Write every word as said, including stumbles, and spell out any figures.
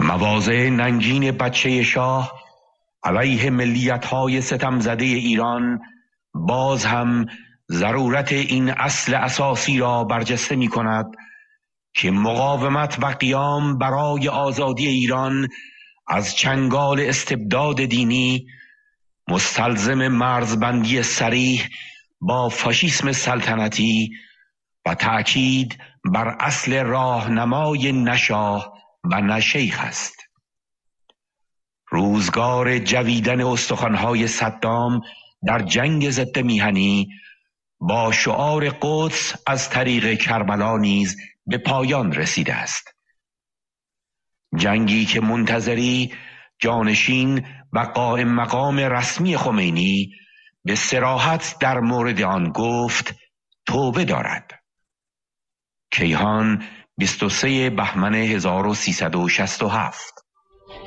مواضع ننگین بچه شاه علیه ملیت‌های ستمزده ایران باز هم ضرورت این اصل اساسی را برجسته می کند که مقاومت و قیام برای آزادی ایران از چنگال استبداد دینی مستلزم مرزبندی صریح با فاشیسم سلطنتی و تأکید بر اصل راهنمای نشاه و نشیخ است. روزگار جویدن استخوان‌های صدام در جنگ ضد میهنی با شعار قدس از طریق کربلا نیز به پایان رسیده است. جنگی که منتظری جانشین و قائم مقام رسمی خمینی به صراحت در مورد آن گفت توبه دارد. کیهان بیست و سوم بهمن هزار و سیصد و شصت و هفت